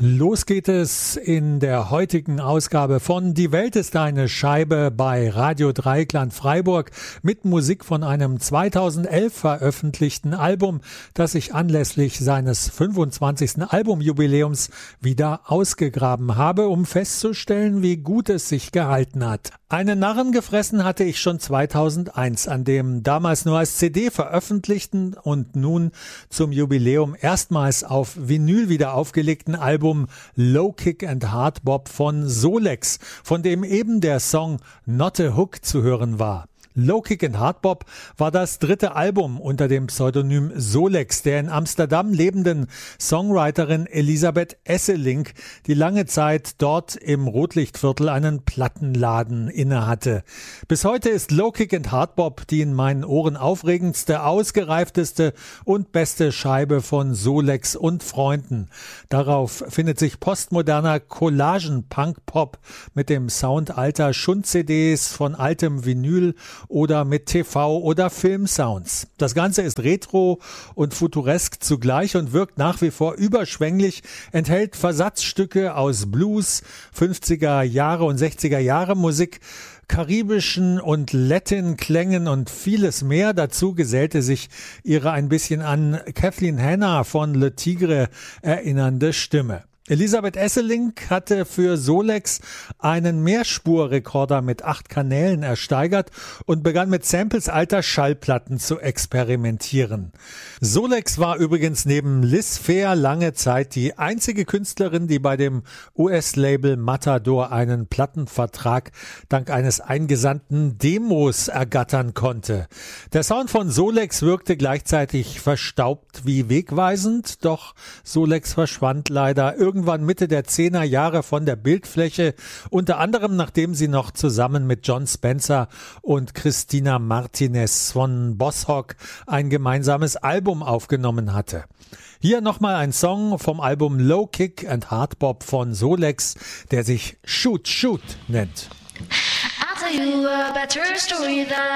Los geht es in der heutigen Ausgabe von Die Welt ist eine Scheibe bei Radio Dreieckland Freiburg mit Musik von einem 2011 veröffentlichten Album, das ich anlässlich seines 25. Albumjubiläums wieder ausgegraben habe, um festzustellen, wie gut es sich gehalten hat. Einen Narren gefressen hatte ich schon 2001 an dem damals nur als CD veröffentlichten und nun zum Jubiläum erstmals auf Vinyl wieder aufgelegten Album Low Kick and Hard Bop von Solex, von dem eben der Song Not a Hook zu hören war. Low Kick and Hard Bop war das dritte Album unter dem Pseudonym Solex der in Amsterdam lebenden Songwriterin Elisabeth Esselink, die lange Zeit dort im Rotlichtviertel einen Plattenladen innehatte. Bis heute ist Low Kick and Hard Bop die in meinen Ohren aufregendste, ausgereifteste und beste Scheibe von Solex und Freunden. Darauf findet sich postmoderner Collagen-Punk-Pop mit dem Sound alter Schund-CDs von altem Vinyl oder mit TV- oder Filmsounds. Das Ganze ist retro und futuresk zugleich und wirkt nach wie vor überschwänglich, enthält Versatzstücke aus Blues, 50er Jahre und 60er Jahre Musik, karibischen und Latin-Klängen und vieles mehr. Dazu gesellte sich ihre ein bisschen an Kathleen Hanna von Le Tigre erinnernde Stimme. Elisabeth Esselink hatte für Solex einen Mehrspurrekorder mit 8 Kanälen ersteigert und begann mit Samples alter Schallplatten zu experimentieren. Solex war übrigens neben Liz Phair lange Zeit die einzige Künstlerin, die bei dem US-Label Matador einen Plattenvertrag dank eines eingesandten Demos ergattern konnte. Der Sound von Solex wirkte gleichzeitig verstaubt wie wegweisend, doch Solex verschwand leider irgendwann Mitte der 10er Jahre von der Bildfläche, unter anderem nachdem sie noch zusammen mit John Spencer und Christina Martinez von Bosshock ein gemeinsames Album aufgenommen hatte. Hier nochmal ein Song vom Album Low Kick and Hard Bop von Solex, der sich Shoot Shoot nennt. I'll tell you a better story than